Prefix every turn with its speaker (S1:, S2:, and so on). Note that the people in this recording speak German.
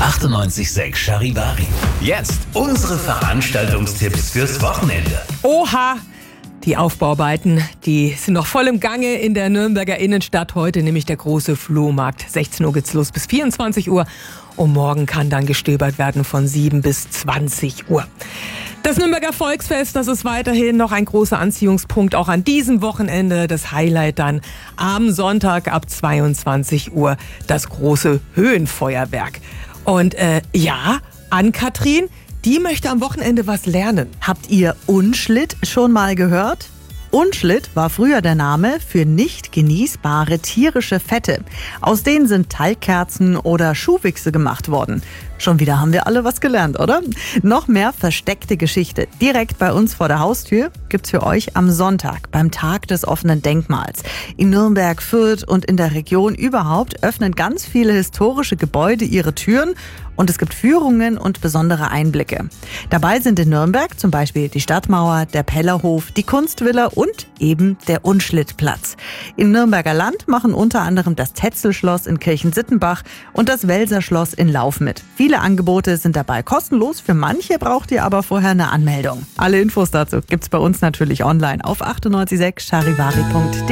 S1: 98,6 Charivari. Jetzt unsere Veranstaltungstipps fürs Wochenende.
S2: Oha! Die Aufbauarbeiten, die sind noch voll im Gange in der Nürnberger Innenstadt. Heute nämlich der große Flohmarkt. 16 Uhr geht's los bis 24 Uhr. Und morgen kann dann gestöbert werden von 7 bis 20 Uhr. Das Nürnberger Volksfest, das ist weiterhin noch ein großer Anziehungspunkt, auch an diesem Wochenende. Das Highlight dann am Sonntag ab 22 Uhr, das große Höhenfeuerwerk. Und Ann-Kathrin, die möchte am Wochenende was lernen.
S3: Habt ihr Unschlitt schon mal gehört? Unschlitt war früher der Name für nicht genießbare tierische Fette. Aus denen sind Teigkerzen oder Schuhwichse gemacht worden. Schon wieder haben wir alle was gelernt, oder? Noch mehr versteckte Geschichte. Direkt bei uns vor der Haustür gibt's für euch am Sonntag beim Tag des offenen Denkmals. In Nürnberg, Fürth und in der Region überhaupt öffnen ganz viele historische Gebäude ihre Türen und es gibt Führungen und besondere Einblicke. Dabei sind in Nürnberg zum Beispiel die Stadtmauer, der Pellerhof, die Kunstvilla und eben der Unschlittplatz. Im Nürnberger Land machen unter anderem das Tetzelschloss in Kirchensittenbach und das Welser-Schloss in Lauf mit. Viele Angebote sind dabei kostenlos, für manche braucht ihr aber vorher eine Anmeldung. Alle Infos dazu gibt's bei uns natürlich online auf 98.6charivari.de.